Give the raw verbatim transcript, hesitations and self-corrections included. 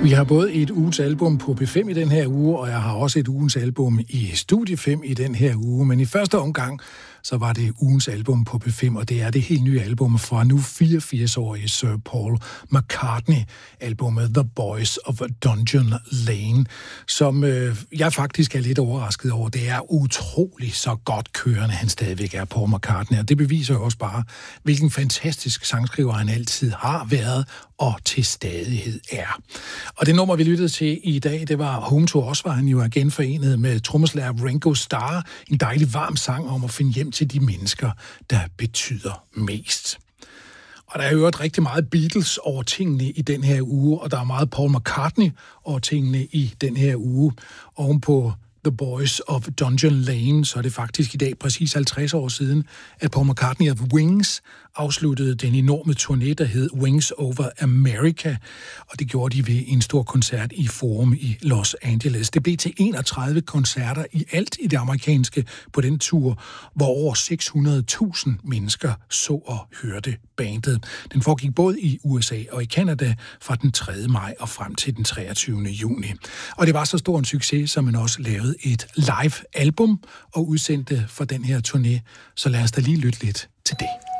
Vi har både et ugens album på P fem i den her uge, og jeg har også et ugens album i Studie fem i den her uge. Men i første omgang, så var det ugens album på P fem, og det er det helt nye album fra nu fireogfirs-årige Sir Paul McCartney, albumet The Boys of Dungeon Lane, som øh, jeg faktisk er lidt overrasket over. Det er utrolig så godt kørende, han stadigvæk er, Paul McCartney, og det beviser jo også bare, hvilken fantastisk sangskriver han altid har været og til stadighed er. Og det nummer, vi lyttede til i dag, det var Home to Us, var han jo igen forenet med trommeslager Ringo Starr. En dejlig varm sang om at finde hjem til de mennesker, der betyder mest. Og der er jo rigtig meget Beatles over tingene i den her uge, og der er meget Paul McCartney over tingene i den her uge. Ovenpå The Boys of Dungeon Lane, så er det faktisk i dag præcis halvtreds år siden, at Paul McCartney of Wings afsluttede den enorme turné, der hed Wings Over America, og det gjorde de ved en stor koncert i Forum i Los Angeles. Det blev til enogtredive koncerter i alt i det amerikanske på den tur, hvor over seks hundrede tusind mennesker så og hørte bandet. Den foregik både i U S A og i Canada fra den tredje maj og frem til den treogtyvende juni. Og det var så stor en succes, som man også lavede et live album og udsendte for den her turné. Så lad os da lige lytte lidt til det.